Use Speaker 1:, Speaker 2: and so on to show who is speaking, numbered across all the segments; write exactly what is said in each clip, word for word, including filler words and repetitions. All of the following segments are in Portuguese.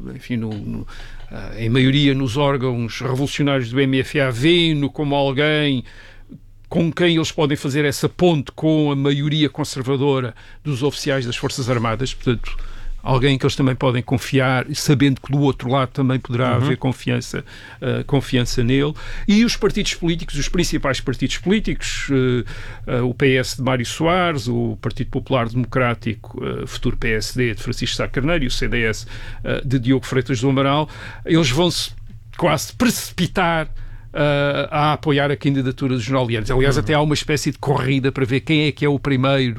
Speaker 1: enfim, no, no, em maioria nos órgãos revolucionários do M F A, veem-no como alguém com quem eles podem fazer essa ponte com a maioria conservadora dos oficiais das Forças Armadas, portanto, alguém que eles também podem confiar, sabendo que do outro lado também poderá uhum. haver confiança, uh, confiança nele. E os partidos políticos, os principais partidos políticos, uh, uh, o P S de Mário Soares, o Partido Popular Democrático, uh, futuro P S D de Francisco Sá Carneiro e o C D S uh, de Diogo Freitas do Amaral, eles vão-se quase precipitar Uh, a apoiar a candidatura dos General Lianes. Aliás, uhum. até há uma espécie de corrida para ver quem é que é o primeiro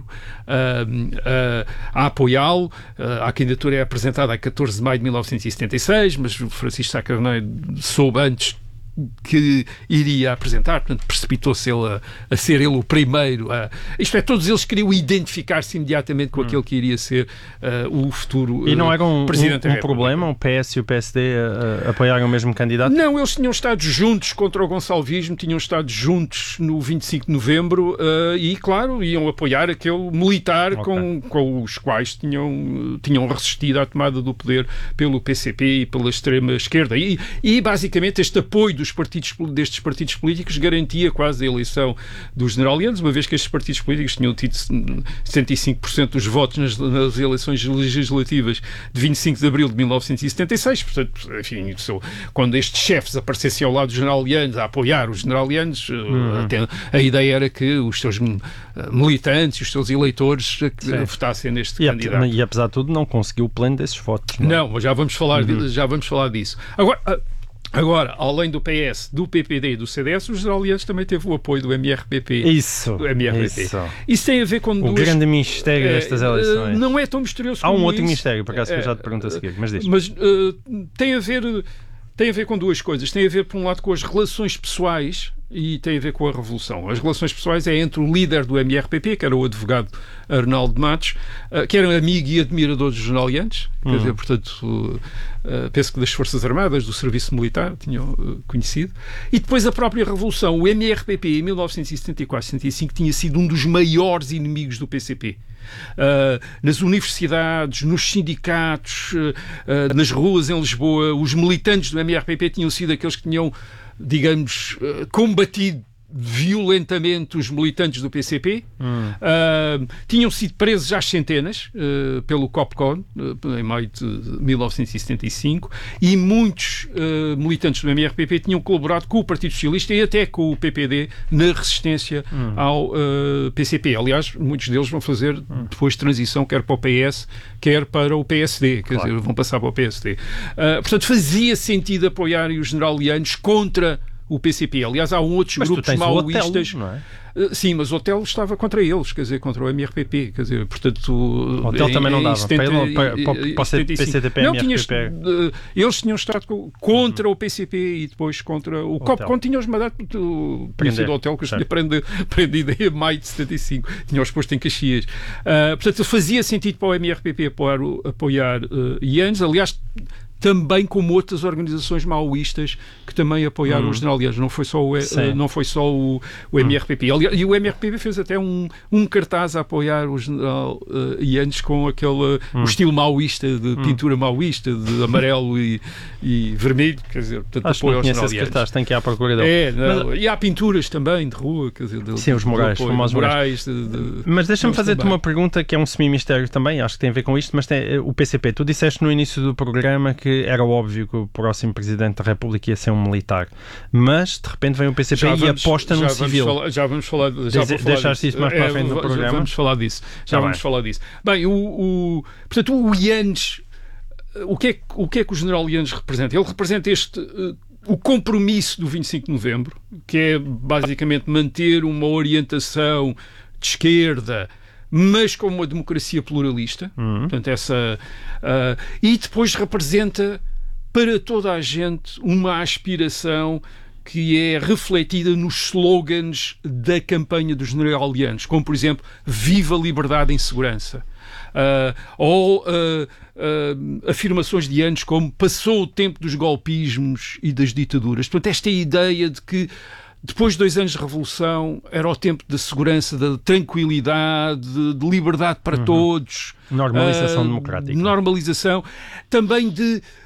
Speaker 1: uh, uh, a apoiá-lo. Uh, a candidatura é apresentada a catorze de maio de mil novecentos e setenta e seis, mas o Francisco Sá Carneiro soube antes que iria apresentar, portanto precipitou-se ele a, a ser ele o primeiro a, isto é, todos eles queriam identificar-se imediatamente com hum. aquele que iria ser uh, o futuro uh,
Speaker 2: e não era um,
Speaker 1: presidente
Speaker 2: um, um problema o P S e o P S D uh, apoiarem o mesmo candidato?
Speaker 1: Não, eles tinham estado juntos contra o gonçalvismo, tinham estado juntos no vinte e cinco de novembro uh, e claro, iam apoiar aquele militar okay. com, com os quais tinham, tinham resistido à tomada do poder pelo P C P e pela extrema esquerda e, e basicamente este apoio dos partidos, destes partidos políticos garantia quase a eleição dos General Lianes, uma vez que estes partidos políticos tinham tido setenta e cinco por cento dos votos nas, nas eleições legislativas de vinte e cinco de abril de mil novecentos e setenta e seis, portanto, enfim, quando estes chefes aparecessem ao lado dos General Lianes a apoiar os General Lianes, uhum. até, a ideia era que os seus militantes, os seus eleitores Sim. votassem neste
Speaker 2: e
Speaker 1: candidato.
Speaker 2: E apesar de tudo não conseguiu o pleno desses votos. Não,
Speaker 1: não mas já vamos falar, uhum. já vamos falar disso. Agora, Agora, além do P S, do P P D e do C D S, os General Lianes também teve o apoio do M R P P.
Speaker 2: Isso,
Speaker 1: do M R P P.
Speaker 2: isso.
Speaker 1: Isso tem a ver com...
Speaker 2: O
Speaker 1: duas...
Speaker 2: grande mistério é, destas eleições.
Speaker 1: Não é tão misterioso
Speaker 2: Há
Speaker 1: como
Speaker 2: um outro
Speaker 1: isso.
Speaker 2: mistério, por acaso, que eu já te pergunto a seguir, mas diz.
Speaker 1: Mas uh, tem a ver... Tem a ver com duas coisas. Tem a ver, por um lado, com as relações pessoais e tem a ver com a Revolução. As relações pessoais é entre o líder do M R P P, que era o advogado Arnaldo Matos, que era amigo e admirador dos General Lianes, quer dizer, portanto, penso que das Forças Armadas, do Serviço Militar, tinham conhecido. E depois a própria Revolução. O M R P P, em mil novecentos e setenta e quatro, setenta e cinco, tinha sido um dos maiores inimigos do P C P. Uh, nas universidades, nos sindicatos, uh, uh, nas ruas em Lisboa, os militantes do M R P P tinham sido aqueles que tinham, digamos, uh, combatido violentamente os militantes do P C P. Hum. Uh, tinham sido presos às centenas uh, pelo COPCON uh, em maio de mil novecentos e setenta e cinco e muitos uh, militantes do M R P P tinham colaborado com o Partido Socialista e até com o P P D na resistência hum. ao uh, P C P. Aliás, muitos deles vão fazer hum. depois transição quer para o P S, quer para o P S D, quer claro. dizer, vão passar para o P S D. Uh, portanto, fazia sentido apoiarem os General Lianes contra o P C P. Aliás, há um outros
Speaker 2: mas
Speaker 1: grupos maoístas.
Speaker 2: Não é?
Speaker 1: Sim, mas o Otelo estava contra eles, quer dizer, contra o M R P P, quer dizer, portanto...
Speaker 2: O Otelo também não dava, setenta, para, para, para, para o P C D P,
Speaker 1: não,
Speaker 2: M R P P.
Speaker 1: Tinha, eles tinham estado contra uhum. o P C P e depois contra o COPCON, tinham-os mandado o Polícia do Otelo, que eu tinha prendido em maio de setenta e cinco, tinham-os posto em Caxias. Uh, portanto, fazia sentido para o M R P P apoiar, apoiar uh, Lianes, aliás, também como outras organizações maoístas que também apoiaram hum. os General Lianes. Não foi só o, uh, não foi só o, o M R P P. Hum. E o M R P P fez até um, um cartaz a apoiar os General uh, Lianes com aquele hum. o estilo maoísta, de hum. pintura maoísta, de amarelo e, e vermelho. Quer dizer, portanto,
Speaker 2: acho
Speaker 1: apoio
Speaker 2: que não
Speaker 1: aos
Speaker 2: conheço esse cartaz, tem que ir à procura dele.
Speaker 1: É, não, mas... E há pinturas também de rua. Quer dizer, de,
Speaker 2: sim, os murais, famosos murais. De, de,
Speaker 1: de,
Speaker 2: mas deixa-me fazer-te uma pergunta que é um semi-mistério também, acho que tem a ver com isto, mas tem, o P C P, tu disseste no início do programa que era óbvio que o próximo Presidente da República ia ser um militar, mas de repente vem o P C P já e vamos, aposta num civil.
Speaker 1: Falar, já vamos falar, já
Speaker 2: Deze, deixaste isso mais para a frente é, do programa?
Speaker 1: Vamos falar disso. Já, já vamos falar disso. Bem, o, o, portanto, o Lianes, o que, é, o que é que o General Lianes representa? Ele representa este... o compromisso do vinte e cinco de novembro, que é basicamente manter uma orientação de esquerda, mas com uma democracia pluralista, uhum. portanto, essa, uh, e depois representa para toda a gente uma aspiração que é refletida nos slogans da campanha dos General Lianes, como, por exemplo, Viva a Liberdade em Segurança. Uh, ou uh, uh, afirmações de anos como passou o tempo dos golpismos e das ditaduras. Portanto, esta ideia de que depois de dois anos de revolução era o tempo da segurança, da tranquilidade, de, de liberdade para uhum. todos.
Speaker 2: Normalização
Speaker 1: uh,
Speaker 2: democrática.
Speaker 1: Normalização. Também de